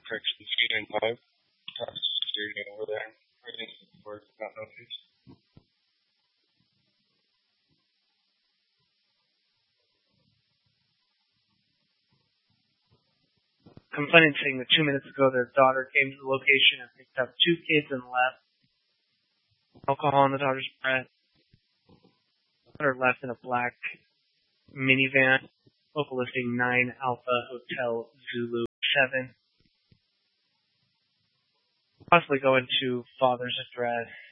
correction, 395. Talks to over there. Everything's work, not notice. Complainant saying that 2 minutes ago their daughter came to the location and picked up 2 kids and left. Alcohol in the daughter's breath. Daughter left in a black minivan. Local listing 9 Alpha Hotel Zulu 7. Possibly go into father's address.